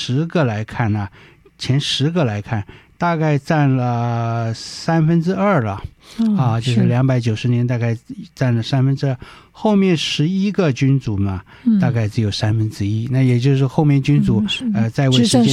10个来看呢，大概占了2/3了。就是290年大概占了2/3，后面11个君主嘛，大概只有1/3。那也就是后面君主在位时间